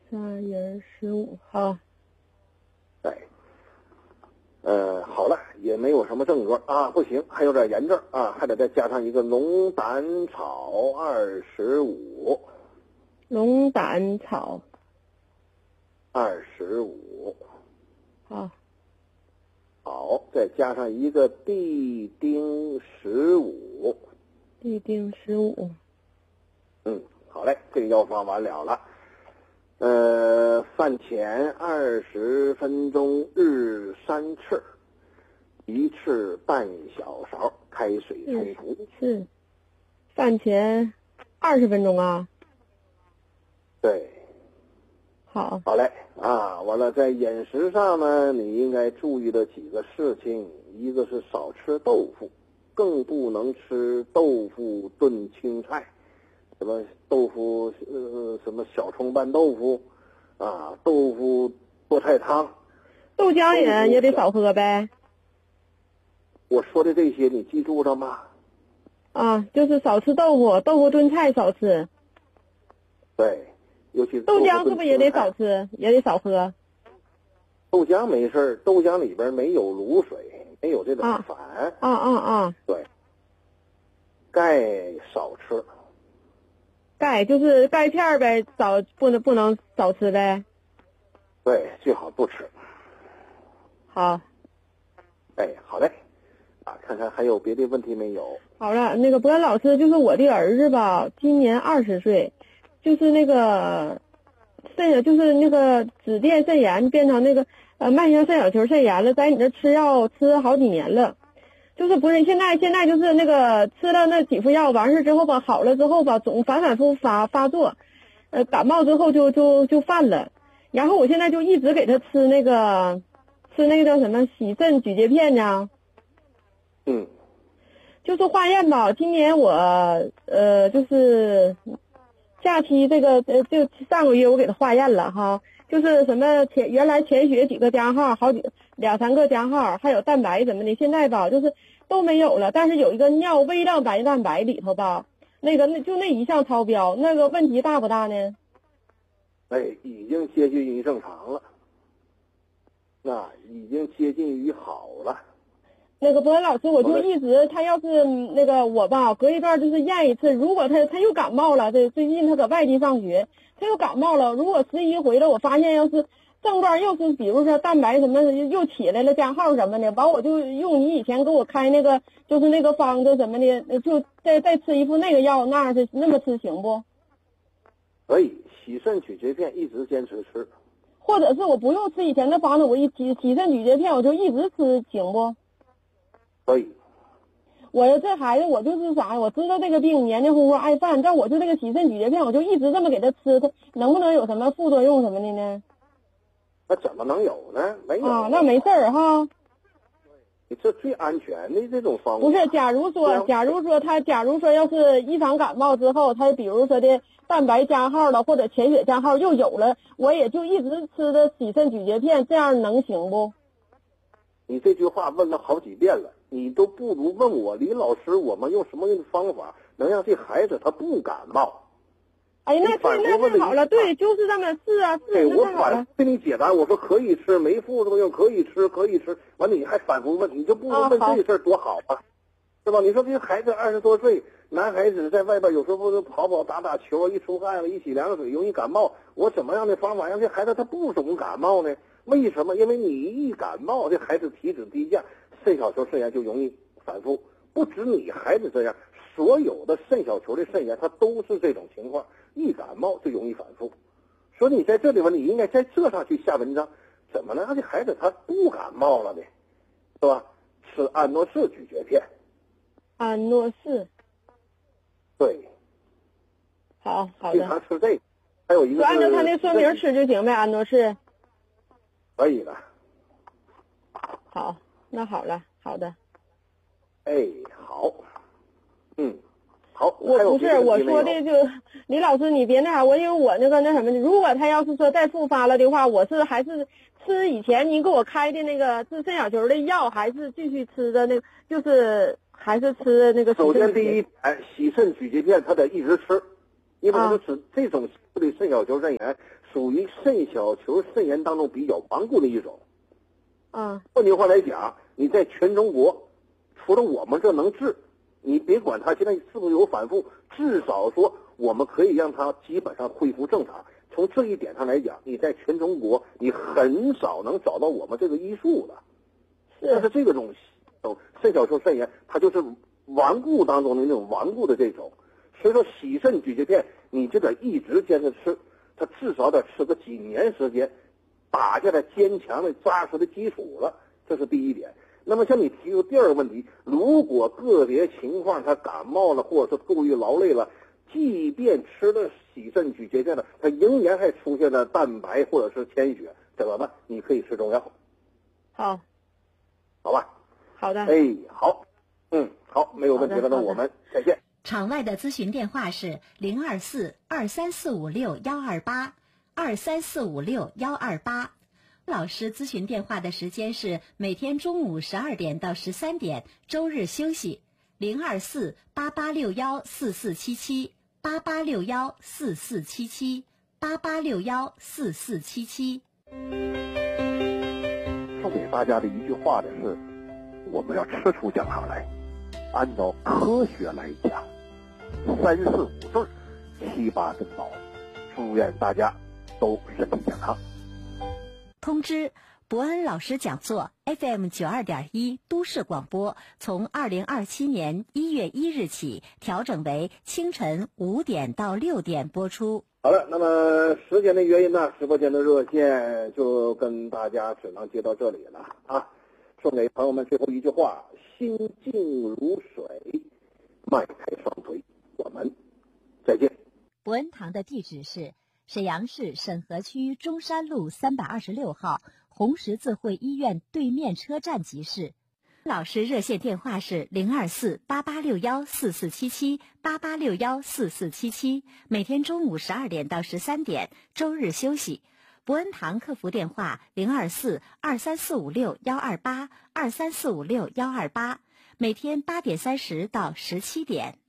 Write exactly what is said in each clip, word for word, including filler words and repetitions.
仨人十五，好。 对。呃，好了，也没有什么症状啊，不行，还有点炎症啊，还得再加上一个龙胆草二十五。 龙胆草二十五。 好。 好，再加上一个地丁十五。 地丁十五。 嗯，好嘞，这个药方完了了。呃，饭前二十分钟日三次，一次半小勺，开水冲服。 是。饭前二十分钟啊？ 对。 好。 好嘞啊，完了，在饮食上呢，你应该注意的几个事情，一个是少吃豆腐，更不能吃豆腐炖青菜。什么豆腐呃什么小葱拌豆腐啊，豆腐菠菜汤， 豆浆也也得少喝呗。 我说的这些你记住了吗？ 啊，就是少吃豆腐，豆腐炖菜少吃。 对，尤其是豆浆是不是也得少吃，也得少喝？ 豆浆没事，豆浆里边没有卤水，没有这种啊反。 啊啊啊！ 对，钙少吃。 钙就是钙片呗，少不能不能少吃呗。 对，最好不吃。 好。 哎，好嘞。啊，看看还有别的问题没有？ 好了，那个博恩老师，就是我的儿子吧，今年二十岁，就是那个肾，就是那个紫癜肾炎变成那个呃慢性肾小球肾炎了，在你这吃药吃好几年了。就是不是现在现在就是那个吃了那几副药完事之后吧，好了之后吧，总反反复发发作，呃感冒之后就就就犯了，然后我现在就一直给他吃那个吃那个叫什么洗肾咀嚼片呢。 嗯。 就是化验吧，今年我呃就是假期这个呃就上个月我给他化验了哈，就是什么前原来潜血几个加号，好几两三个加号，还有蛋白什么的，现在吧就是都没有了，但是有一个尿微量白蛋白里头吧，那个那就那一项超标，那个问题大不大呢？ 哎，已经接近于正常了，那已经接近于好了。 那个博文老师，我就一直他要是那个我吧，隔一段就是验一次，如果他他又感冒了，这最近他搁外地上学，他又感冒了，如果十一回了，我发现要是症状又是比如说蛋白什么又起来了加号什么的，完我就用你以前给我开那个就是那个方子什么的，就再再吃一副那个药，那样是那么吃行不？ 可以，洗肾咀嚼片一直坚持吃。 或者是我不用吃以前的方子，我一洗洗肾咀嚼片我就一直吃行不？ 可以。 我这孩子我就是啥，我知道这个病黏黏糊糊爱犯，但我就这个洗肾咀嚼片，我就一直这么给他吃，他能不能有什么副作用什么的呢？ 那怎么能有呢？没有啊，那没事儿哈。 你这最安全的这种方法。 不是，假如说，假如说他，假如说要是一场感冒之后，他比如说的蛋白加号了，或者潜血加号又有了，我也就一直吃的洗肾咀嚼片，这样能行不？ 你这句话问了好几遍了，你都不如问我李老师，我们用什么样的方法能让这孩子他不感冒？ 哎，那对，那太好了，对，就是这么是啊，是对，我那太好了。 给你解答，我说可以吃，没副作用，可以吃，可以吃。完了你还反复问，你就不如问这事儿多好啊，是吧？你说这孩子二十多岁，男孩子在外边有时候都跑跑打打球，一出汗了，一洗凉水容易感冒。我怎么样的方法让这孩子他不总感冒呢？为什么？因为你一感冒，这孩子体脂低下，肾小球肾炎就容易反复。不止你孩子这样，所有的肾小球的肾炎，它都是这种情况。一感冒就容易反复。所以你在这里边，你应该在这上去下文章，怎么能让这孩子他不感冒了呢？是吧？吃安诺氏咀嚼片。 安诺氏。 对。 好好的。 经常吃这个，还有一个。 就按照他那说明吃就行呗，安诺氏。 可以了。 好，那好了，好的。 哎，好。嗯。好， 我不是我说的就李老师，你别那啥，我因为我那个那什么，如果他要是说再复发了的话，我是还是吃以前您给我开的那个治肾小球的药，还是继续吃的那个，就是还是吃那个。 首先第一点，洗肾咀嚼片他得一直吃。 因为我们指这种的肾小球肾炎属于肾小球肾炎当中比较顽固的一种。 嗯， 换句话来讲，你在全中国，除了我们这能治，你别管它现在是不是有反复，至少说我们可以让它基本上恢复正常。从这一点上来讲，你在全中国你很少能找到我们这个医术的。但是这个种肾小球肾炎，它就是顽固当中的那种顽固的这种，所以说洗肾咀嚼片你就得一直坚持吃，它至少得吃个几年时间，打下来坚强的扎实的基础了，这是第一点。那么像你提出第二个问题，如果个别情况他感冒了或者是过于劳累了，即便吃了洗肾咀嚼片了，它仍然还出现了蛋白或者是铅血，怎么办？你可以吃中药。 好， 好吧。 好的。 哎，好，嗯，好，没有问题了，那我们再见。 场外的咨询电话是零二四二三四五六幺二八二三四五六幺二八。老师咨询电话的时间是每天中午十二点到十三点，周日休息。零二四八八六幺四四七七八八六幺四四七七八八六幺四四七七。 送给大家的一句话的是，我们要吃出健康来，按照科学来讲，三四五对七八珍宝。祝愿大家都身体健康。 通知：伯恩老师讲座 F M 九二点一都市广播，从二零二七年一月一日起调整为清晨五点到六点播出。 好了，那么时间的原因呢，直播间的热线就跟大家只能接到这里了啊。送给朋友们最后一句话：心静如水，迈开双腿。我们再见。 伯恩堂的地址是沈阳市沈河区中山路三百二十六号红十字会医院对面车站集市。老师热线电话是零二四八八六幺四四七七八八六幺四四七七，每天中午十二点到十三点，周日休息。伯恩堂客服电话零二四二三四五六幺二八二三四五六幺二八，每天八点三十到十七点。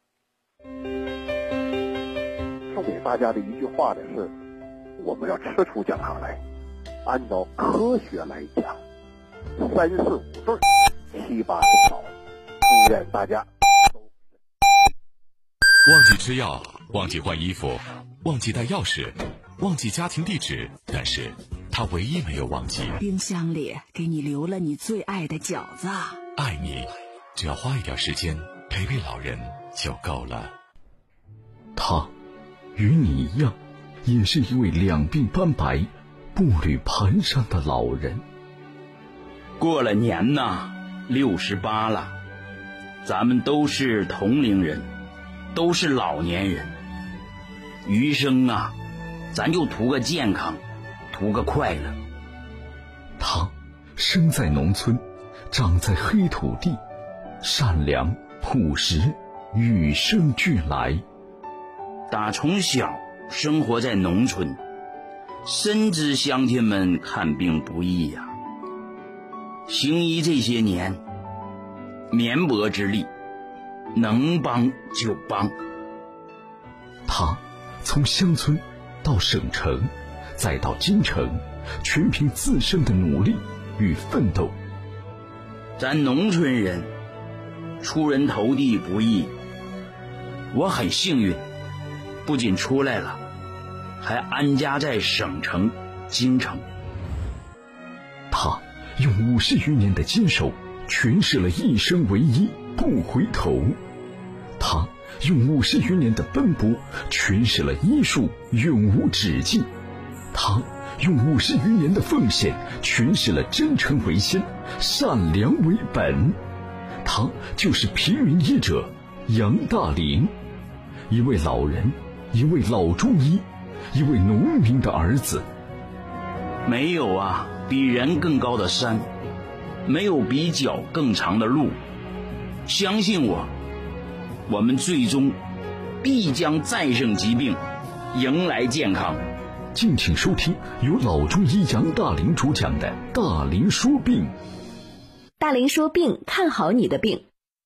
送给大家的一句话的是，我们要吃出健康来，按照科学来讲，三四五对七八珍宝。祝愿大家都忘记吃药，忘记换衣服，忘记带钥匙，忘记家庭地址，但是他唯一没有忘记， 冰箱里给你留了你最爱的饺子。 爱你，只要花一点时间陪陪老人就够了。 他与你一样，也是一位两鬓斑白、步履蹒跚的老人。 过了年呐，六十八了，咱们都是同龄人，都是老年人。余生啊，咱就图个健康，图个快乐。 他生在农村，长在黑土地，善良朴实，与生俱来。 打从小生活在农村，深知乡亲们看病不易呀、啊。行医这些年，绵薄之力，能帮就帮。 他从乡村到省城，再到京城，全凭自身的努力与奋斗。 咱农村人出人头地不易，我很幸运，不仅出来了，还安家在省城京城。 他用五十余年的坚守诠释了一生为一不回头，他用五十余年的奔波诠释了医术永无止境，他用五十余年的奉献诠释了真诚为先，善良为本。他就是平云医者杨大林，一位老人，一位老中医，一位农民的儿子。 没有啊比人更高的山，没有比脚更长的路。相信我，我们最终必将战胜疾病，迎来健康。 敬请收听由老中医杨大林主讲的《大林说病》。 大林说病，看好你的病。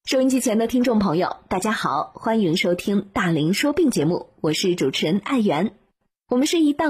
收音机前的听众朋友，大家好，欢迎收听大林说病节目，我是主持人艾媛。我们是一档